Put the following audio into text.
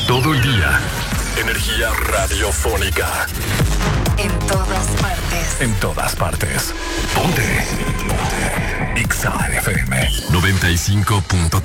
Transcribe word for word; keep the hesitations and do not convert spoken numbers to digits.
Todo el día. Energía radiofónica. En todas partes. En todas partes. Ponte. Ponte. X A F M noventa y cinco punto tres.